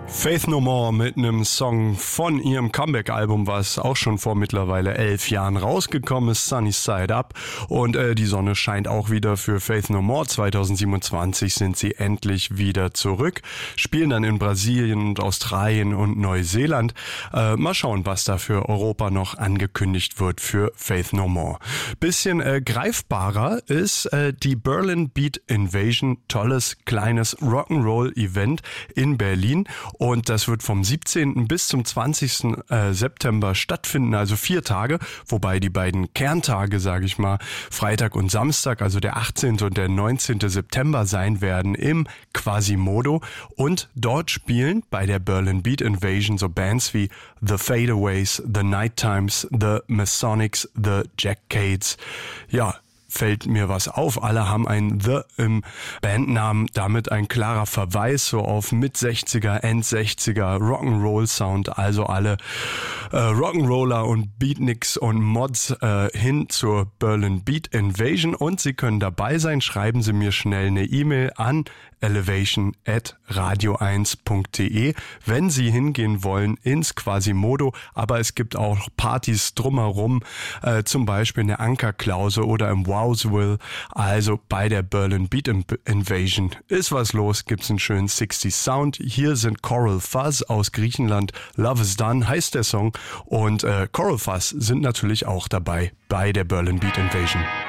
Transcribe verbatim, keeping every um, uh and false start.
Faith No More mit einem Song von ihrem Comeback-Album, was auch schon vor mittlerweile elf Jahren rausgekommen ist, Sunny Side Up. Und äh, die Sonne scheint auch wieder für Faith No More. zwanzig siebenundzwanzig sind sie endlich wieder zurück, spielen dann in Brasilien und Australien und Neuseeland. Äh, mal schauen, was da für Europa noch angekündigt wird für Faith No More. Bisschen äh, greifbarer ist äh, die Berlin Beat Invasion, tolles kleines Rock'n'Roll-Event in Berlin. Und das wird vom siebzehnten bis zum zwanzigsten September stattfinden, also vier Tage, wobei die beiden Kerntage, sage ich mal, Freitag und Samstag, also der achtzehnte und der neunzehnte September sein werden im Quasimodo. Und dort spielen bei der Berlin Beat Invasion so Bands wie The Fadeaways, The Night Times, The Masonics, The Jackcades. Ja, fällt mir was auf. Alle haben ein The im Bandnamen, damit ein klarer Verweis so auf Mit-sechziger, End-sechziger Rock'n'Roll-Sound, also alle äh, Rock'n'Roller und Beatniks und Mods äh, hin zur Berlin Beat Invasion und Sie können dabei sein. Schreiben Sie mir schnell eine E-Mail an elevation at radio eins punkt de, wenn Sie hingehen wollen ins Quasimodo, aber es gibt auch Partys drumherum, äh, zum Beispiel in der Ankerklause oder im Wowsville, also bei der Berlin Beat Invasion ist was los, gibt's einen schönen sechziger Sound. Hier sind Coral Fuzz aus Griechenland, Love is Done heißt der Song und äh, Coral Fuzz sind natürlich auch dabei bei der Berlin Beat Invasion.